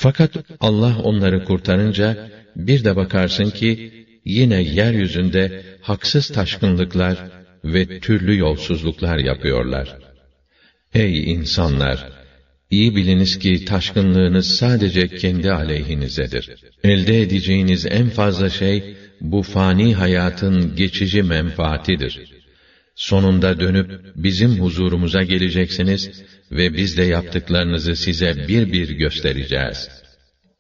Fakat Allah onları kurtarınca, bir de bakarsın ki, yine yeryüzünde haksız taşkınlıklar ve türlü yolsuzluklar yapıyorlar. Ey insanlar! İyi biliniz ki taşkınlığınız sadece kendi aleyhinizedir. Elde edeceğiniz en fazla şey, bu fani hayatın geçici menfaatidir. Sonunda dönüp bizim huzurumuza geleceksiniz ve biz de yaptıklarınızı size bir bir göstereceğiz.